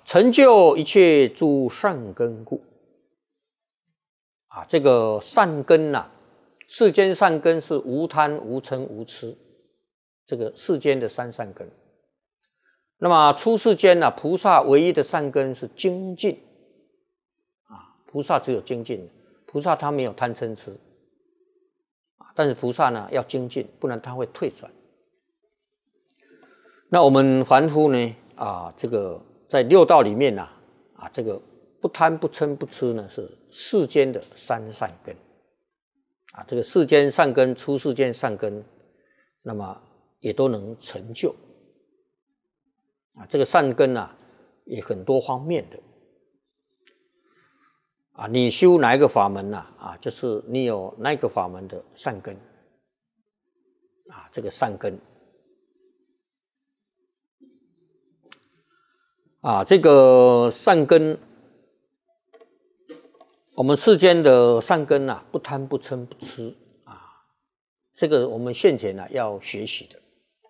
成就一切诸善根故。这个善根世间善根是无贪、无嗔、无痴，这个世间的三善根。那么出世间菩萨唯一的善根是精进菩萨只有精进，菩萨他没有贪嗔痴但是菩萨要精进，不然他会退转。那我们凡夫呢这个在六道里面这个不贪不嗔不痴呢是世间的三善根这个世间善根、出世间善根，那么也都能成就这个善根也很多方面的你修哪一个法门就是你有那个法门的善根这个善根这个善根，我们世间的善根不贪不嗔不痴这个我们现前要学习的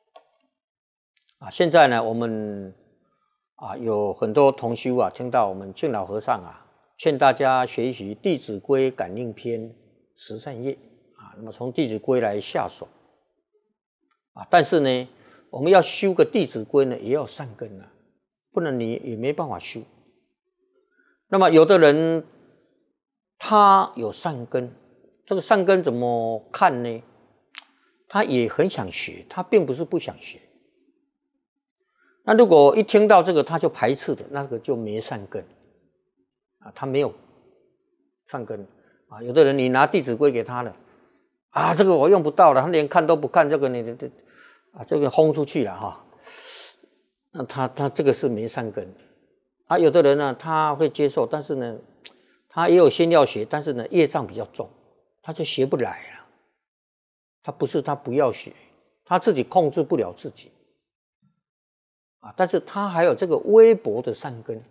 现在呢我们有很多同修听到我们净老和尚劝大家学习《弟子规》感应篇十善业那么从《弟子规》来下手但是呢我们要修个《弟子规》呢也要善根不然你也没办法修。那么有的人他有善根，这个善根怎么看呢？他也很想学，他并不是不想学。那如果一听到这个他就排斥的，那个就没善根他没有善根有的人你拿《弟子规》给他了这个我用不到了，他连看都不看，这个你这个轰出去了那他这个是没善根有的人呢他会接受，但是呢他也有心要学，但是呢业障比较重，他就学不来了。他不是他不要学，他自己控制不了自己但是他还有这个微薄的善根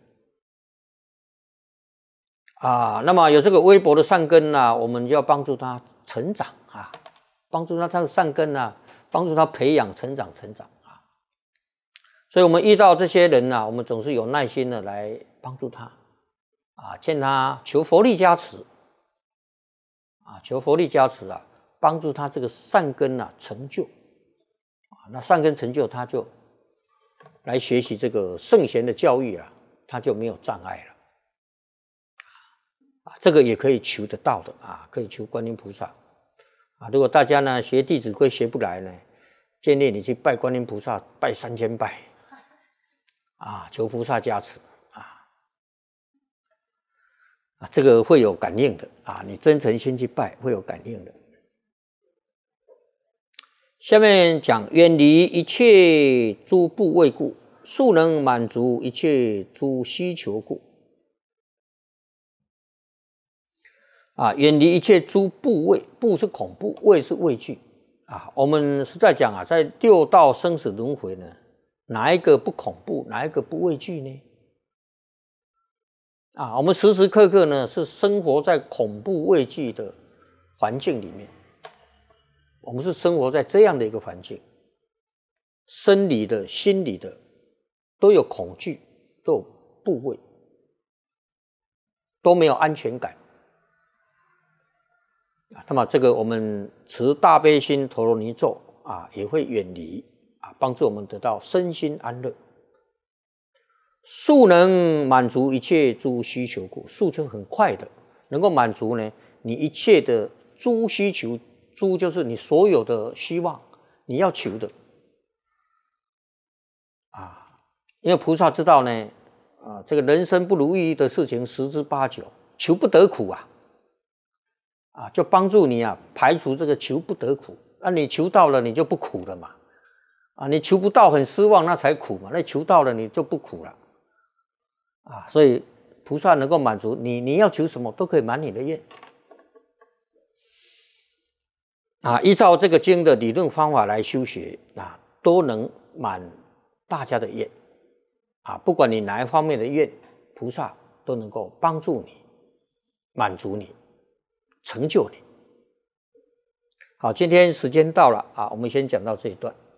那么有这个微薄的善根我们就要帮助他成长帮助他的善根帮助他培养成长所以我们遇到这些人我们总是有耐心的来帮助他劝他求佛力加持求佛力加持帮助他这个善根成就那善根成就，他就来学习这个圣贤的教育他就没有障碍了这个也可以求得到的可以求观音菩萨如果大家呢学《弟子规》学不来呢，建议你去拜观音菩萨，拜3000拜求菩萨加持这个会有感应的你真诚心去拜会有感应的。下面讲远离一切诸怖畏故，速能满足一切诸需求故远离一切诸怖畏，怖是恐怖，畏是畏惧我们是在讲在六道生死轮回呢，哪一个不恐怖，哪一个不畏惧呢我们时时刻刻呢是生活在恐怖畏惧的环境里面，我们是生活在这样的一个环境，生理的心理的都有恐惧，都有怖畏，都没有安全感那么这个我们持大悲心陀罗尼咒也会远离帮助我们得到身心安乐。速能满足一切诸需求故，速就很快的能够满足呢你一切的诸需求，诸就是你所有的希望你要求的因为菩萨知道呢这个人生不如意的事情十之八九，求不得苦就帮助你排除这个求不得苦你求到了你就不苦了嘛你求不到很失望那才苦嘛，那求到了你就不苦了所以菩萨能够满足你要求什么都可以满你的愿依照这个经的理论方法来修学都能满大家的愿不管你哪一方面的愿，菩萨都能够帮助你，满足你，成就你。好，今天时间到了我们先讲到这一段。